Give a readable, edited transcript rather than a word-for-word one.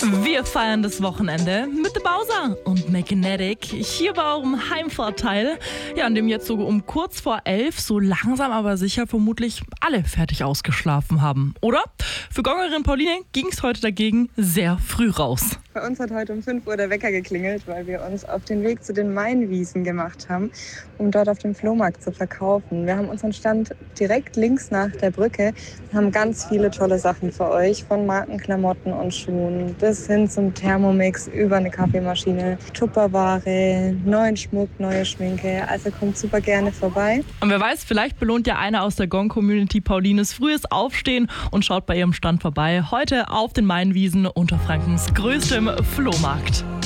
Wir feiern das Wochenende mit The Bowser und Makinetic hier bei eurem Heimvorteil, ja, an dem jetzt so um kurz vor 11 so langsam aber sicher vermutlich alle fertig ausgeschlafen haben, oder? Für Gongerin Pauline ging es heute dagegen sehr früh raus. Bei uns hat heute um 5 Uhr der Wecker geklingelt, weil wir uns auf den Weg zu den Mainwiesen gemacht haben, um dort auf dem Flohmarkt zu verkaufen. Wir haben unseren Stand direkt links nach der Brücke, haben ganz viele tolle Sachen für euch, von Markenklamotten und Schuhen bis hin zum Thermomix, über eine Kaffeemaschine, Tupperware, neuen Schmuck, neue Schminke. Also kommt super gerne vorbei. Und wer weiß, vielleicht belohnt ja einer aus der Gong-Community Paulines frühes Aufstehen und schaut bei ihrem Stand vorbei. Heute auf den Mainwiesen, Unterfrankens größtem Flohmarkt.